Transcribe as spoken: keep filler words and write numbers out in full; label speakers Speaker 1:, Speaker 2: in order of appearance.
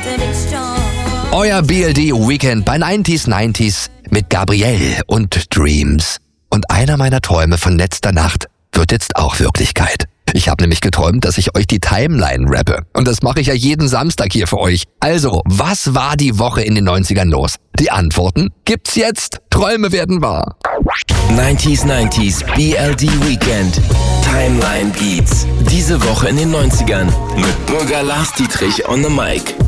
Speaker 1: Euer B L D Weekend bei neunzig neunzig mit Gabrielle und Dreams. Und einer meiner Träume von letzter Nacht wird jetzt auch Wirklichkeit. Ich habe nämlich geträumt, dass ich euch die Timeline rappe. Und das mache ich ja jeden Samstag hier für euch. Also, was war die Woche in den neunzigern los? Die Antworten gibt's jetzt. Träume werden wahr.
Speaker 2: neunzig neunzig B L D Weekend. Timeline Beats. Diese Woche in den neunzigern. Mit Bürger Lars Dietrich on the Mic.